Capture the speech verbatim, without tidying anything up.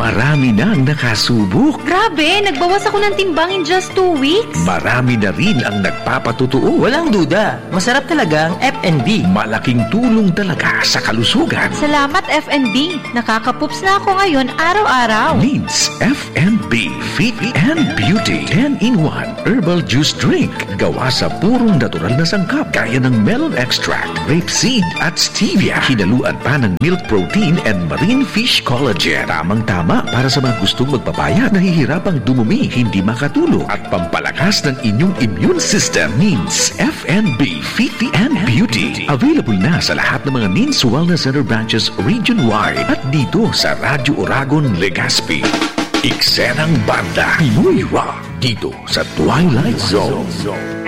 Marami nang nakasubok. Grabe, nagbawas ako ng timbang in just two weeks. Marami na rin ang nagpapatutuo. Walang duda, masarap talaga ang F and B. Malaking tulong talaga sa kalusugan. Salamat F and B. Nakakapups na ako ngayon araw-araw. Needs F and B Fit and Beauty ten in one Herbal Juice Drink. Gawa sa purong natural na sangkap gaya ng melon extract, rapeseed at stevia. Hinaluan pa ng milk protein and marine fish collagen. Tamang-tama para sa mga gustong magpapayat, nahihirapang dumumi, hindi makatulog at pampalakas ng inyong immune system. Needs F and B Fit and Beauty. Available na sa lahat ng mga Needs Wellness Center branches region-wide at dito sa Radyo Oragon, Legazpi. Iksenang Banda, Pinoy Rock, dito sa Twilight Zone.